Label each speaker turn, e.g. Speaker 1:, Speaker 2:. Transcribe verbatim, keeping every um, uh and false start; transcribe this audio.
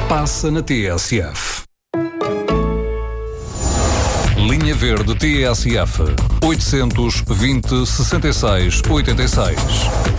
Speaker 1: passa na T S F. Linha Verde T S F oitocentos e vinte, sessenta e seis, oitenta e seis.